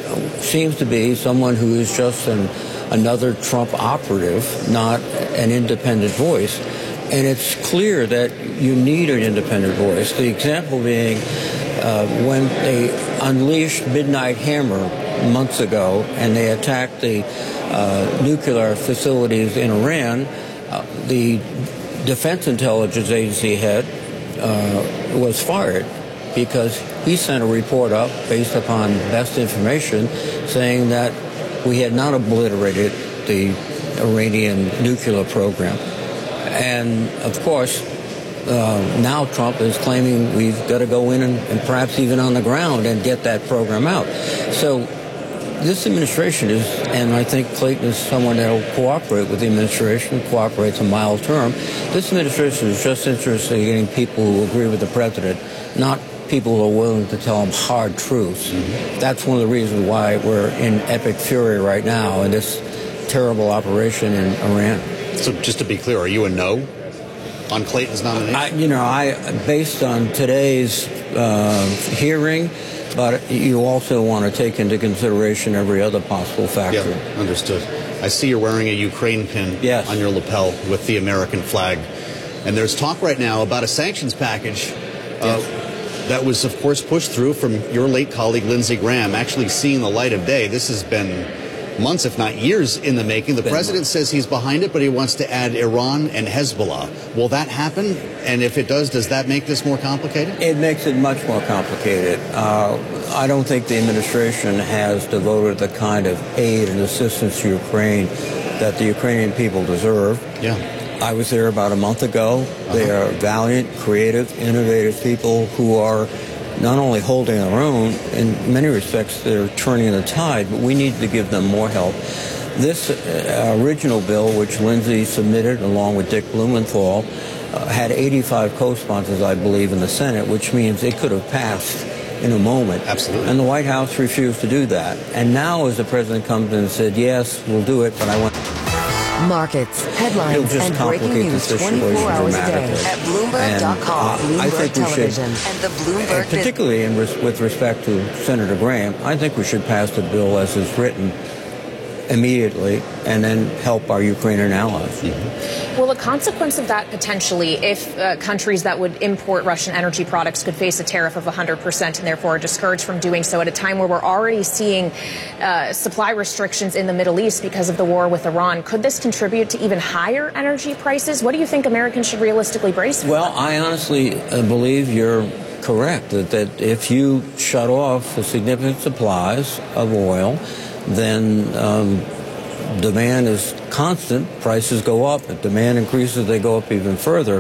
seems to be someone who is just an, another Trump operative, not an independent voice. And it's clear that you need an independent voice. The example being uh, when they unleashed Midnight Hammer months ago and they attacked the uh, nuclear facilities in Iran, Uh, the Defense Intelligence Agency head uh, was fired because he sent a report up based upon best information saying that we had not obliterated the Iranian nuclear program. And, of course, uh, now Trump is claiming we've got to go in and, and perhaps even on the ground and get that program out. So this administration is, and I think Clayton is someone that will cooperate with the administration, cooperates a mild term. This administration is just interested in getting people who agree with the president, not people who are willing to tell him hard truths. Mm-hmm. That's one of the reasons why we're in epic fury right now in this terrible operation in Iran. So just to be clear, are you a no on Clayton's nomination? I, you know, I based on today's uh, hearing, but you also want to take into consideration every other possible factor. Yeah, understood. I see you're wearing a Ukraine pin yes. on your lapel with the American flag. And there's talk right now about a sanctions package uh, yes. that was, of course, pushed through from your late colleague, Lindsey Graham, actually seeing the light of day. This has been months, if not years, in the making. The president says he's behind it, but he wants to add Iran and Hezbollah. Will that happen? And if it does, does that make this more complicated? It makes it much more complicated. Uh, I don't think the administration has devoted the kind of aid and assistance to Ukraine that the Ukrainian people deserve. Yeah. I was there about a month ago. Uh-huh. They are valiant, creative, innovative people who are not only holding their own, in many respects they're turning the tide, but we need to give them more help. This uh, original bill, which Lindsey submitted along with Dick Blumenthal, uh, had eighty-five co-sponsors, I believe, in the Senate, which means it could have passed in a moment. Absolutely. And the White House refused to do that. And now as the president comes in and said, yes, we'll do it, but I want... Markets, headlines, and breaking news twenty-four hours a day at Bloomberg dot com, Bloomberg I think Television, we should, and the Bloomberg... particularly in res- with respect to Senator Graham, I think we should pass the bill as is written immediately and then help our Ukrainian allies. Mm-hmm. Well, a consequence of that potentially, if uh, countries that would import Russian energy products could face a tariff of one hundred percent and therefore are discouraged from doing so at a time where we're already seeing uh, supply restrictions in the Middle East because of the war with Iran, could this contribute to even higher energy prices? What do you think Americans should realistically brace for? Well, I honestly uh, believe you're correct, that, that if you shut off the significant supplies of oil, then um, demand is constant, prices go up. If demand increases, they go up even further.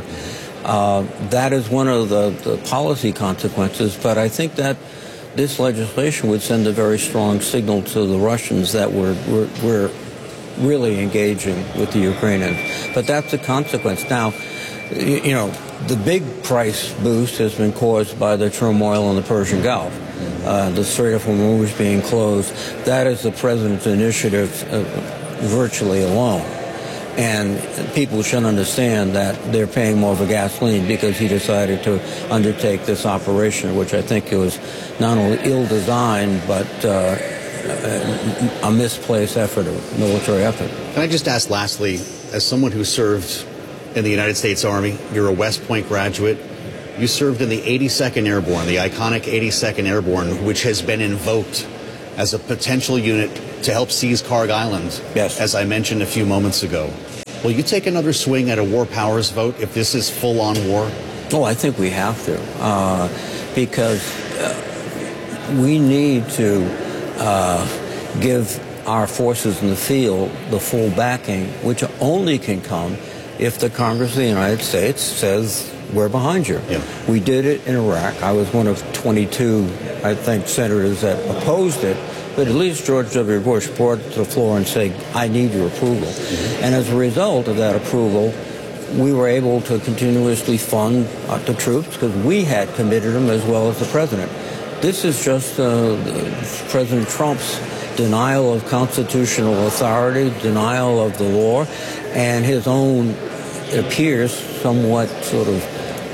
Uh, that is one of the, the policy consequences, but I think that this legislation would send a very strong signal to the Russians that we're, we're, we're really engaging with the Ukrainians. But that's the consequence. Now, you, you know, the big price boost has been caused by the turmoil in the Persian Gulf. Uh, the Strait of Hormuz being closed, that is the president's initiative uh, virtually alone. And people should understand that they're paying more for gasoline because he decided to undertake this operation, which I think it was not only ill-designed, but uh, a misplaced effort, a military effort. Can I just ask lastly, as someone who served in the United States Army, you're a West Point graduate, you served in the eighty-second Airborne, the iconic eighty-second Airborne, which has been invoked as a potential unit to help seize Karg Island, yes, as I mentioned a few moments ago. Will you take another swing at a war powers vote if this is full-on war? Oh, I think we have to, uh, because uh, we need to uh, give our forces in the field the full backing, which only can come if the Congress of the United States says, we're behind you. Yeah. We did it in Iraq. I was one of twenty-two, I think, senators that opposed it. But at least George W. Bush brought it to the floor and said, I need your approval. Mm-hmm. And as a result of that approval, we were able to continuously fund uh, the troops because we had committed them as well as the president. This is just uh, President Trump's denial of constitutional authority, denial of the law, and his own, it appears, somewhat sort of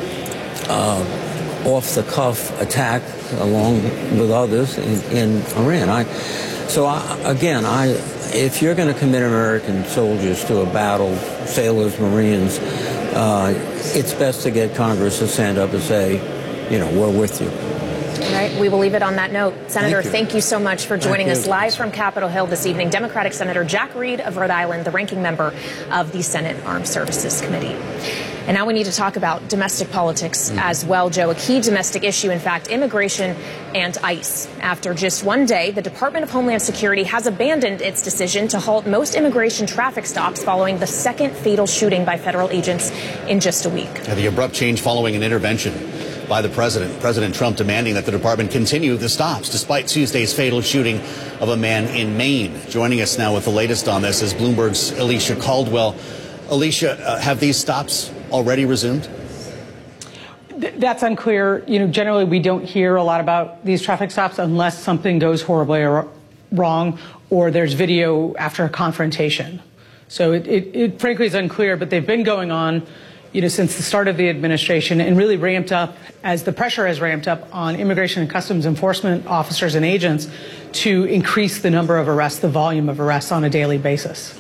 uh, off-the-cuff attack along with others in, in Iran. I, so, I, again, I, if you're going to commit American soldiers to a battle, sailors, Marines, uh, it's best to get Congress to stand up and say, you know, we're with you. All right, we will leave it on that note. Senator, thank you, thank you so much for joining Thank us you. live from Capitol Hill this evening. Democratic Senator Jack Reed of Rhode Island, the ranking member of the Senate Armed Services Committee. And now we need to talk about domestic politics mm-hmm. as well, Joe. A key domestic issue, in fact, immigration and ICE. After just one day, the Department of Homeland Security has abandoned its decision to halt most immigration traffic stops following the second fatal shooting by federal agents in just a week. Yeah, the abrupt change following an intervention by the president. President Trump demanding that the department continue the stops despite Tuesday's fatal shooting of a man in Maine. Joining us now with the latest on this is Bloomberg's Alicia Caldwell. Alicia, uh, have these stops already resumed? That's unclear. You know, generally we don't hear a lot about these traffic stops unless something goes horribly wrong or there's video after a confrontation. So it, it, it frankly is unclear, but they've been going on, you know, since the start of the administration and really ramped up as the pressure has ramped up on immigration and customs enforcement officers and agents to increase the number of arrests, the volume of arrests on a daily basis.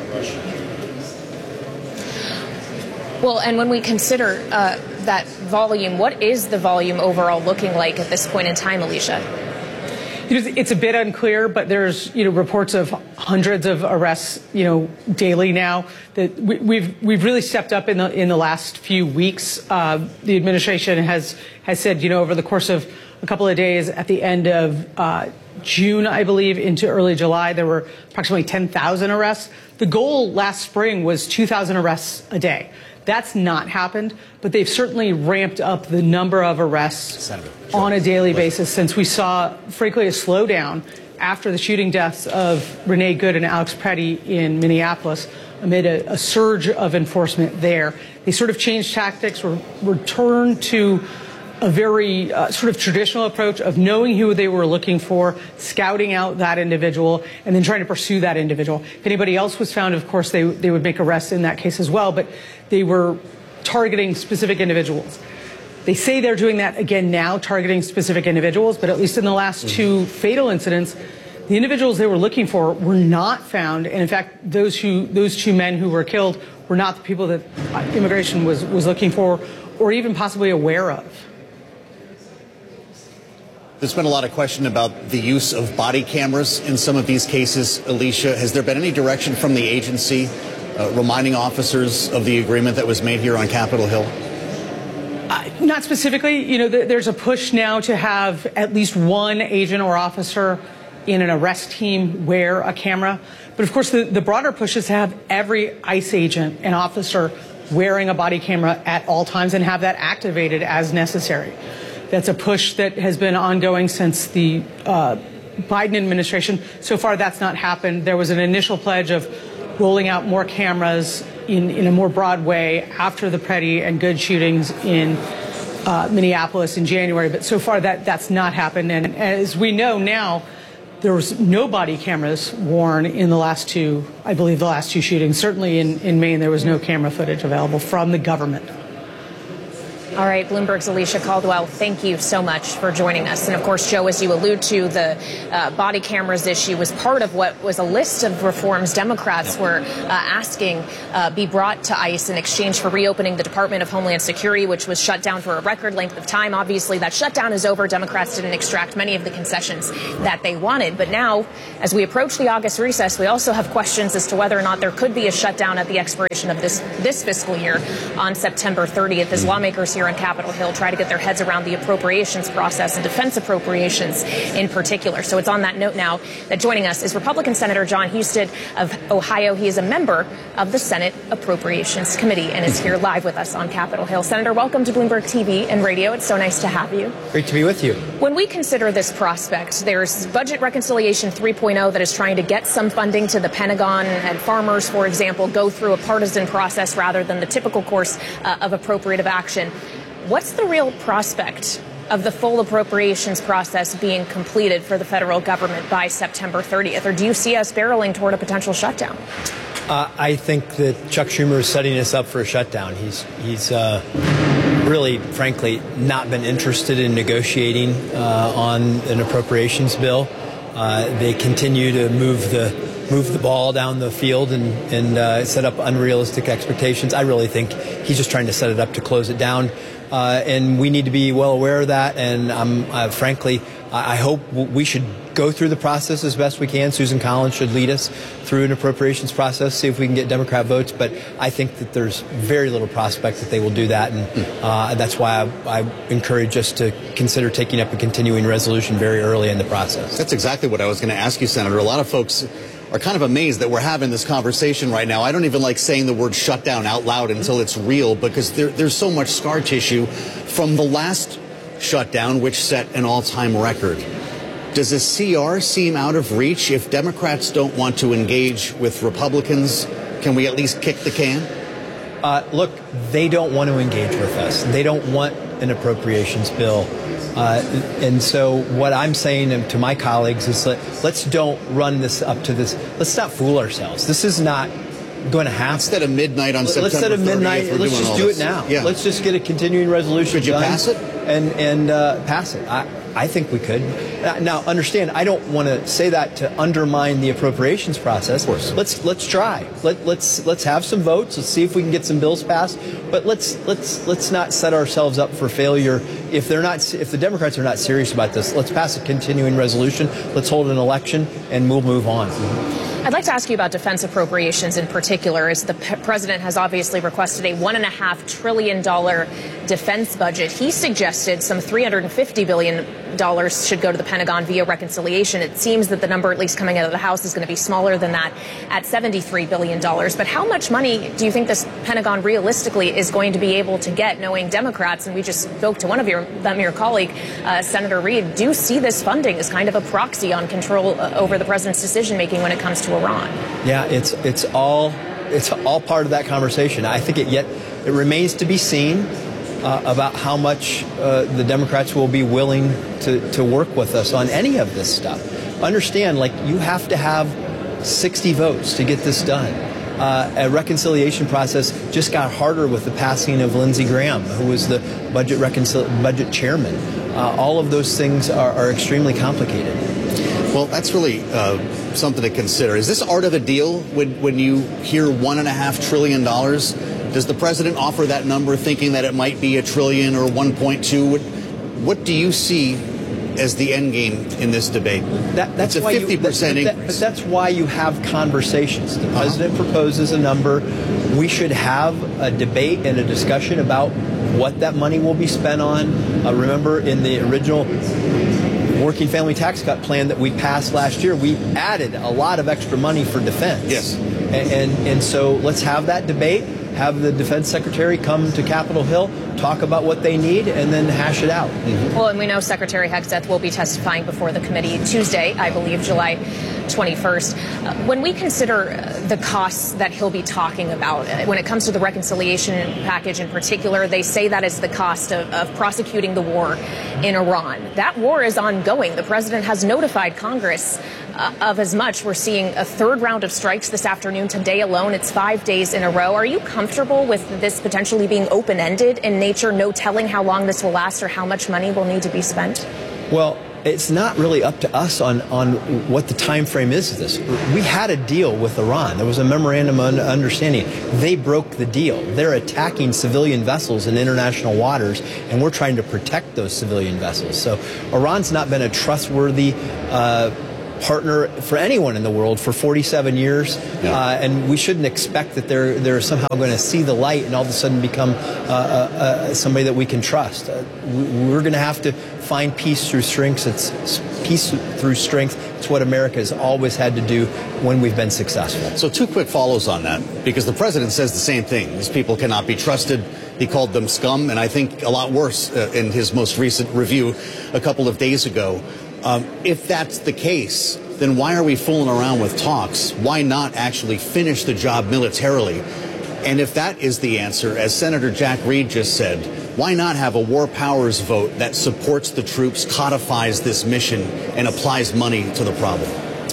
Well, and when we consider uh, that volume, what is the volume overall looking like at this point in time, Alicia? It's a bit unclear, but there's, you know, reports of hundreds of arrests, you know, daily now. That we, we've we've really stepped up in the in the last few weeks. Uh, the administration has has said, you know, over the course of a couple of days, at the end of uh, June, I believe, into early July, there were approximately ten thousand arrests. The goal last spring was two thousand arrests a day. That's not happened, but they've certainly ramped up the number of arrests Senator, sure. on a daily basis since we saw, frankly, a slowdown after the shooting deaths of Renee Good and Alex Pretty in Minneapolis amid a, a surge of enforcement there. They sort of changed tactics, re- returned to a very uh, sort of traditional approach of knowing who they were looking for, scouting out that individual, and then trying to pursue that individual. If anybody else was found, of course, they, they would make arrests in that case as well, but they were targeting specific individuals. They say they're doing that again now, targeting specific individuals, but at least in the last two fatal incidents, the individuals they were looking for were not found. And in fact, those who, those two men who were killed were not the people that immigration was, was looking for or even possibly aware of. There's been a lot of question about the use of body cameras in some of these cases. Alicia, has there been any direction from the agency uh, reminding officers of the agreement that was made here on Capitol Hill? Uh, not specifically. You know, th- there's a push now to have at least one agent or officer in an arrest team wear a camera. But of course, the, the broader push is to have every ICE agent and officer wearing a body camera at all times and have that activated as necessary. That's a push that has been ongoing since the uh, Biden administration. So far, that's not happened. There was an initial pledge of rolling out more cameras in, in a more broad way after the Pretty and Good shootings in uh, Minneapolis in January. But so far, that, that's not happened. And as we know now, there was no body cameras worn in the last two, I believe the last two shootings. Certainly in, in Maine, there was no camera footage available from the government. All right, Bloomberg's Alicia Caldwell, thank you so much for joining us. And of course, Joe, as you allude to, the uh, body cameras issue was part of what was a list of reforms Democrats were uh, asking uh, be brought to ICE in exchange for reopening the Department of Homeland Security, which was shut down for a record length of time. Obviously, that shutdown is over. Democrats didn't extract many of the concessions that they wanted. But now, as we approach the August recess, we also have questions as to whether or not there could be a shutdown at the expiration of this, this fiscal year on September thirtieth, as lawmakers here on Capitol Hill try to get their heads around the appropriations process and defense appropriations in particular. So it's on that note now that joining us is Republican Senator Jon Husted of Ohio. He is a member of the Senate Appropriations Committee and is here live with us on Capitol Hill. Senator, welcome to Bloomberg T V and radio. It's so nice to have you. Great to be with you. When we consider this prospect, there's Budget Reconciliation three point oh that is trying to get some funding to the Pentagon and farmers, for example, go through a partisan process rather than the typical course uh, of appropriative action. What's the real prospect of the full appropriations process being completed for the federal government by September thirtieth? Or do you see us barreling toward a potential shutdown? Uh, I think that Chuck Schumer is setting us up for a shutdown. He's he's uh, really, frankly, not been interested in negotiating uh, on an appropriations bill. Uh, they continue to move the move the ball down the field and, and uh, set up unrealistic expectations. I really think he's just trying to set it up to close it down. Uh, and we need to be well aware of that. And um, uh, frankly, I hope we should go through the process as best we can. Susan Collins should lead us through an appropriations process, see if we can get Democrat votes. But I think that there's very little prospect that they will do that. And uh, that's why I, I encourage us to consider taking up a continuing resolution very early in the process. That's exactly what I was going to ask you, Senator. A lot of folks are kind of amazed that we're having this conversation right now. I don't even like saying the word shutdown out loud until it's real, because there, there's so much scar tissue from the last shutdown, which set an all-time record. Does a C R seem out of reach? If Democrats don't want to engage with Republicans, can we at least kick the can? Uh, look, they don't want to engage with us. They don't want an appropriations bill. Uh, and so what I'm saying to my colleagues is let, let's don't run this up to this. Let's not fool ourselves. This is not going to happen. Instead of midnight on September Instead of midnight, thirtieth, let's just do this. it now. Yeah. Let's just get a continuing resolution Could you done pass it? And, and uh, pass it. I, I think we could. Now, understand, I don't want to say that to undermine the appropriations process. Of course. Let's let's try. Let, let's let's have some votes. Let's see if we can get some bills passed. But let's let's let's not set ourselves up for failure. If they're not, if the Democrats are not serious about this, let's pass a continuing resolution. Let's hold an election, and we'll move on. I'd like to ask you about defense appropriations in particular, as the p- president has obviously requested a one and a half trillion dollar defense budget. He suggested some three hundred fifty billion dollars should go to the Pentagon via reconciliation. It seems that the number, at least coming out of the House, is going to be smaller than that at seventy-three billion dollars. But how much money do you think this Pentagon realistically is going to be able to get, knowing Democrats, and we just spoke to one of your, them, your colleague, uh, Senator Reid, do see this funding as kind of a proxy on control uh, over the president's decision making when it comes to Iran? Yeah, it's it's all it's all part of that conversation. I think it yet it remains to be seen uh, about how much uh, the Democrats will be willing to, to work with us on any of this stuff. Understand, like, you have to have sixty votes to get this done. Uh, a reconciliation process just got harder with the passing of Lindsey Graham, who was the budget reconcil- budget chairman. Uh, all of those things are, are extremely complicated. Well, that's really uh, something to consider. Is this art of the deal when, when you hear one and a half trillion dollars? Does the president offer that number thinking that it might be a trillion or one point two? What, what do you see as the end game in this debate? That, that's it's a why fifty percent you, that, increase. But that's why you have conversations. The president uh-huh. proposes a number. We should have a debate and a discussion about what that money will be spent on. Uh, remember, in the original working family tax cut plan that we passed last year, we added a lot of extra money for defense. Yes. And, and, and so let's have that debate, have the defense secretary come to Capitol Hill, talk about what they need, and then hash it out. Mm-hmm. Well, and we know Secretary Hegseth will be testifying before the committee Tuesday, I believe, July twenty-first. Uh, when we consider the costs that he'll be talking about, uh, when it comes to the reconciliation package in particular, they say that is the cost of, of prosecuting the war in Iran. That war is ongoing. The president has notified Congress uh, of as much. We're seeing a third round of strikes this afternoon. Today alone, it's five days in a row. Are you comfortable with this potentially being open-ended in nature, no telling how long this will last or how much money will need to be spent? Well, it's not really up to us on, on what the time frame is of this. We had a deal with Iran. There was a memorandum of understanding. They broke the deal. They're attacking civilian vessels in international waters, and we're trying to protect those civilian vessels. So Iran's not been a trustworthy uh, partner for anyone in the world for forty-seven years, yeah. uh, and we shouldn't expect that they're they're somehow going to see the light and all of a sudden become uh, uh, uh, somebody that we can trust. Uh, we're going to have to find peace through strength. It's peace through strength. It's what America has always had to do when we've been successful. So two quick follows on that, because the president says the same thing. These people cannot be trusted. He called them scum, and I think a lot worse uh, in his most recent review a couple of days ago. Um, if that's the case, then why are we fooling around with talks? Why not actually finish the job militarily? And if that is the answer, as Senator Jack Reed just said, why not have a war powers vote that supports the troops, codifies this mission, and applies money to the problem?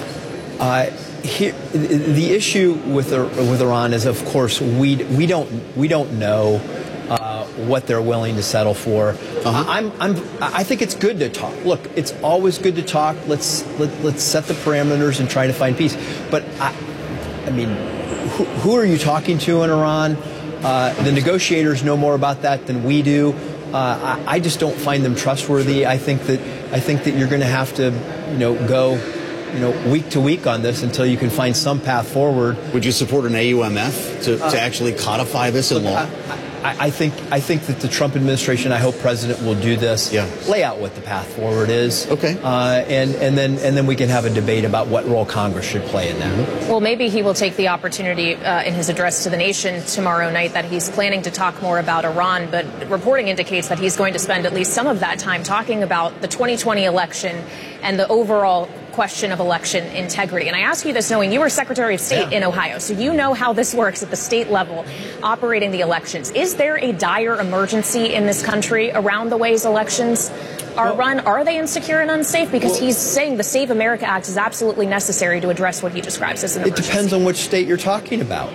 Uh, here, the issue with with Iran is, of course, we we don't we don't know uh, what they're willing to settle for. Uh-huh. I'm I'm I think it's good to talk. Look, it's always good to talk. Let's let, let's set the parameters and try to find peace. But I, I mean, who, who are you talking to in Iran? Uh, the negotiators know more about that than we do. Uh, I, I just don't find them trustworthy. I think that I think that you're going to have to, you know, go, you know, week to week on this until you can find some path forward. Would you support an A U M F to, uh, to actually codify this in law? I, I, I think I think that the Trump administration, I hope President will do this. Yeah. Lay out what the path forward is. Okay. Uh, and and then and then we can have a debate about what role Congress should play in that. Well, maybe he will take the opportunity uh, in his address to the nation tomorrow night that he's planning to talk more about Iran. But reporting indicates that he's going to spend at least some of that time talking about the twenty twenty election and the overall question of election integrity. And I ask you this knowing you were Secretary of State yeah. in Ohio, so you know how this works at the state level, operating the elections. Is there a dire emergency in this country around the ways elections are well, run? Are they insecure and unsafe? Because well, he's saying the Save America Act is absolutely necessary to address what he describes as an emergency. It depends on which state you're talking about.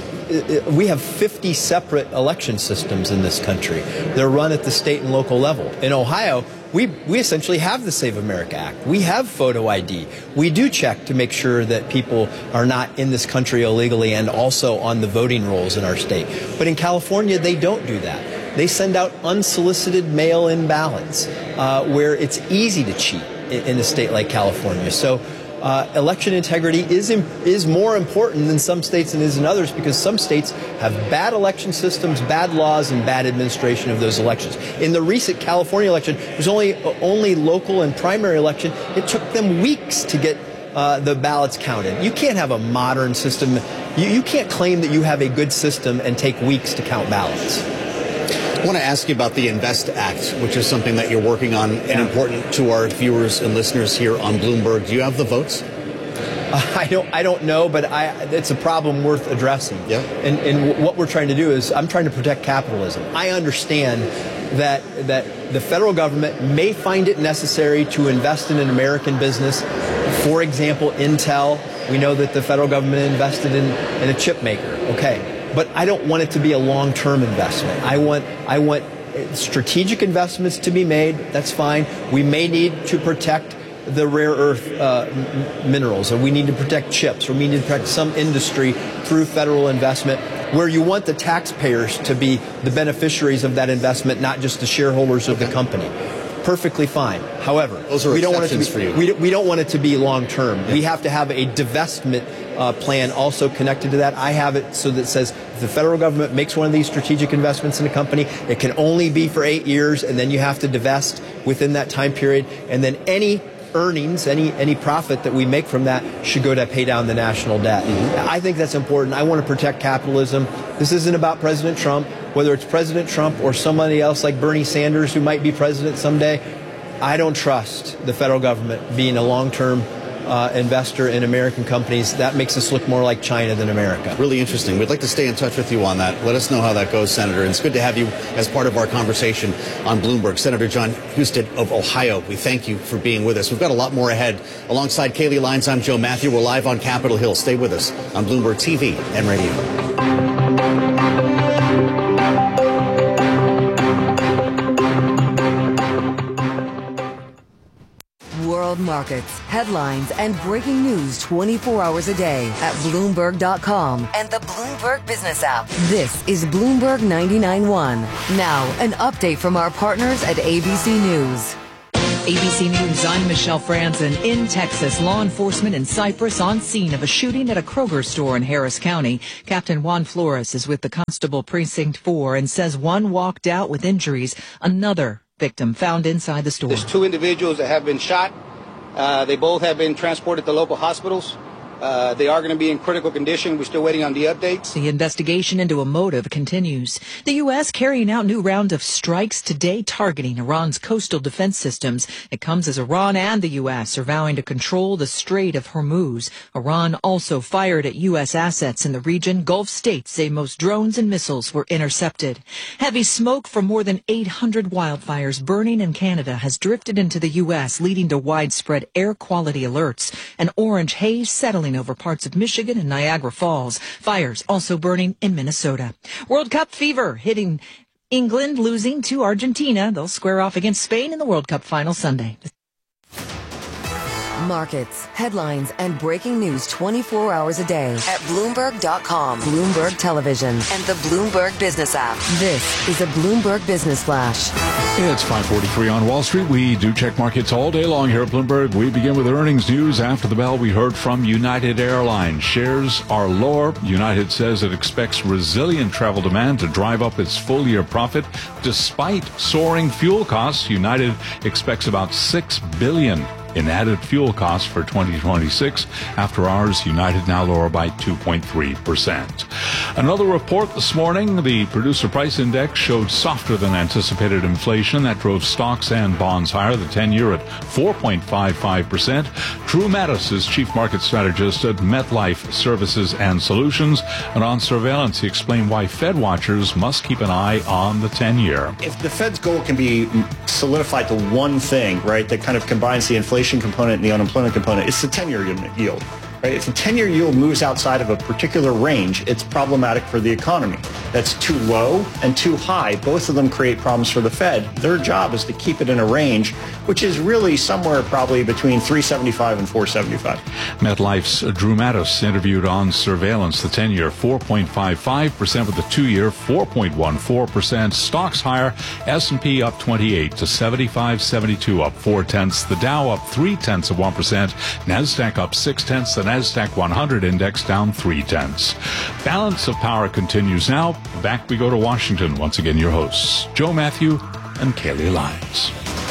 Mm. We have fifty separate election systems in this country. They're run at the state and local level. In Ohio, we we essentially have the Save America Act. We have photo I D. We do check to make sure that people are not in this country illegally and also on the voting rolls in our state. But in California, they don't do that. They send out unsolicited mail-in ballots uh, where it's easy to cheat in, in a state like California. So uh, election integrity is is more important than some states and is in others, because some states have bad election systems, bad laws, and bad administration of those elections. In the recent California election, it was only only local and primary election. It took them weeks to get uh, the ballots counted. You can't have a modern system. You, you can't claim that you have a good system and take weeks to count ballots. I want to ask you about the INVEST Act, which is something that you're working on and important to our viewers and listeners here on Bloomberg. Do you have the votes? Uh, I don't. I don't know, but I, it's a problem worth addressing. Yeah. And, and what we're trying to do is, I'm trying to protect capitalism. I understand that that the federal government may find it necessary to invest in an American business. For example, Intel. We know that the federal government invested in, in a chip maker. Okay. But I don't want it to be a long-term investment. I want I want strategic investments to be made. That's fine. We may need to protect the rare earth uh, minerals, or we need to protect chips, or we need to protect some industry through federal investment, where you want the taxpayers to be the beneficiaries of that investment, not just the shareholders of the company. Perfectly fine. However, those are we don't want it to be, for you. We, we don't want it to be long term. Yeah. We have to have a divestment uh, plan also connected to that. I have it so that it says if the federal government makes one of these strategic investments in a company, it can only be for eight years, and then you have to divest within that time period, and then any earnings, any any profit that we make from that should go to pay down the national debt. Mm-hmm. I think that's important. I want to protect capitalism. This isn't about President Trump. Whether it's President Trump or somebody else like Bernie Sanders, who might be president someday, I don't trust the federal government being a long-term uh, investor in American companies. That makes us look more like China than America. Really interesting. We'd like to stay in touch with you on that. Let us know how that goes, Senator. And it's good to have you as part of our conversation on Bloomberg. Senator Jon Husted of Ohio, we thank you for being with us. We've got a lot more ahead. Alongside Kayleigh Lines, I'm Joe Matthew. We're live on Capitol Hill. Stay with us on Bloomberg T V and radio. World markets, headlines, and breaking news twenty-four hours a day at Bloomberg dot com and the Bloomberg Business app. This is Bloomberg ninety-nine point one. Now, an update from our partners at A B C News. A B C News, I'm Michelle Franzen. In Texas, law enforcement in Cypress on scene of a shooting at a Kroger store in Harris County. Captain Juan Flores is with the Constable Precinct four and says one walked out with injuries. Another victim found inside the store. There's two individuals that have been shot. Uh, they both have been transported to local hospitals. Uh, they are going to be in critical condition. We're still waiting on the updates. The investigation into a motive continues. The U S carrying out new round of strikes today targeting Iran's coastal defense systems. It comes as Iran and the U S are vowing to control the Strait of Hormuz. Iran also fired at U S assets in the region. Gulf states say most drones and missiles were intercepted. Heavy smoke from more than eight hundred wildfires burning in Canada has drifted into the U S, leading to widespread air quality alerts. An orange haze settling over parts of Michigan and Niagara Falls. Fires also burning in Minnesota. World Cup fever hitting England, losing to Argentina. They'll square off against Spain in the World Cup final Sunday. Markets, headlines, and breaking news twenty-four hours a day at Bloomberg dot com, Bloomberg Television, and the Bloomberg Business app. This is a Bloomberg Business Flash. It's five forty-three on Wall Street. We do check markets all day long here at Bloomberg. We begin with earnings news. After the bell, we heard from United Airlines. Shares are lower. United says it expects resilient travel demand to drive up its full-year profit. Despite soaring fuel costs, United expects about six billion dollars in added fuel costs for twenty twenty-six. After hours, United now lower by two point three percent. Another report this morning, the Producer Price Index showed softer than anticipated inflation. That drove stocks and bonds higher, the ten-year at four point five five percent. Drew Mattis is Chief Market Strategist at MetLife Services and Solutions. And on surveillance, he explained why Fed watchers must keep an eye on the ten-year. If the Fed's goal can be solidified to one thing, right, that kind of combines the inflation component and the unemployment component, it's the ten-year yield. Right? If the ten-year yield moves outside of a particular range, it's problematic for the economy. That's too low and too high. Both of them create problems for the Fed. Their job is to keep it in a range, which is really somewhere probably between three seventy-five and four seventy-five. MetLife's Drew Mattis interviewed on surveillance. The ten-year four point five five percent with the two-year four point one four percent. Stocks higher. S and P up twenty-eight to seventy-five seventy-two, up four tenths. The Dow up three tenths of one percent. Nasdaq up six tenths. The Nasdaq one hundred index down three tenths. Balance of power continues now. Back we go to Washington. Once again, your hosts, Joe Matthew and Kayleigh Lines.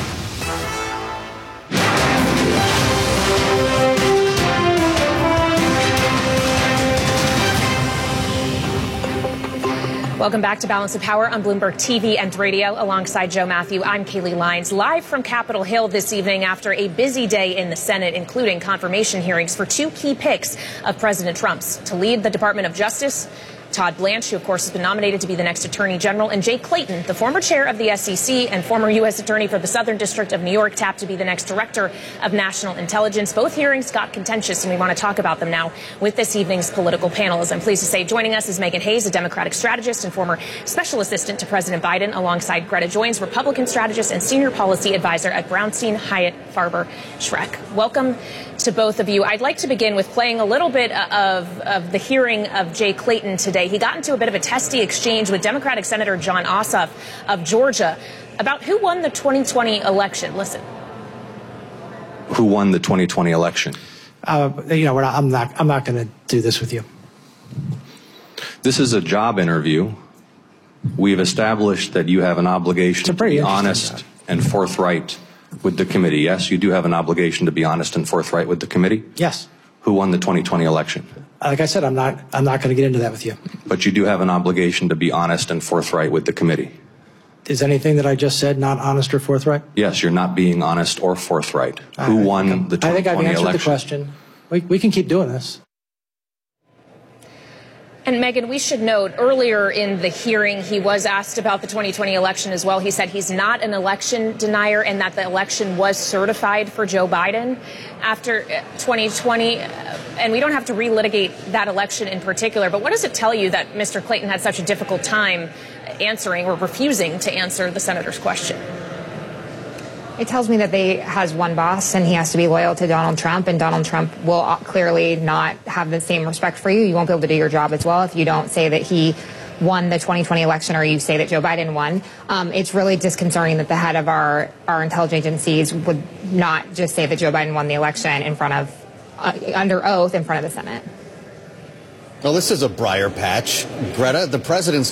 Welcome back to Balance of Power on Bloomberg T V and radio. Alongside Joe Matthew, I'm Kayleigh Lines, live from Capitol Hill this evening after a busy day in the Senate, including confirmation hearings for two key picks of President Trump's to lead the Department of Justice. Todd Blanche, who, of course, has been nominated to be the next Attorney General, and Jay Clayton, the former chair of the S E C and former U S Attorney for the Southern District of New York, tapped to be the next Director of National Intelligence. Both hearings got contentious, and we want to talk about them now with this evening's political panel. As I'm pleased to say, joining us is Megan Hayes, a Democratic strategist and former special assistant to President Biden, alongside Greta Joynes, Republican strategist and senior policy advisor at Brownstein, Hyatt, Farber, Schreck. Welcome to both of you. I'd like to begin with playing a little bit of, of the hearing of Jay Clayton today. He got into a bit of a testy exchange with Democratic Senator Jon Ossoff of Georgia about who won the twenty twenty election. Listen. Who won the twenty twenty election? Uh, you know, we're not, I'm not. I'm not going to do this with you. This is a job interview. We've established that you have an obligation to be honest job. and forthright with the committee. Yes, you do have an obligation to be honest and forthright with the committee? Yes. Who won the twenty twenty election? Like I said, I'm not I'm not going to get into that with you. But you do have an obligation to be honest and forthright with the committee. is anything that I just said not honest or forthright? Yes, you're not being honest or forthright. Who I won think the I think I've twenty twenty answered election? the question. We, we can keep doing this. And Megan, we should note earlier in the hearing, he was asked about the twenty twenty election as well. He said he's not an election denier and that the election was certified for Joe Biden after twenty twenty. And we don't have to relitigate that election in particular. But what does it tell you that Mister Clayton had such a difficult time answering or refusing to answer the senator's question? It tells me that they has one boss and he has to be loyal to Donald Trump, and Donald Trump will clearly not have the same respect for you. You won't be able to do your job as well if you don't say that he won the twenty twenty election or you say that Joe Biden won. Um, it's really disconcerting that the head of our, our intelligence agencies would not just say that Joe Biden won the election in front of, uh, under oath in front of the Senate. Well, this is a briar patch. Greta, the president's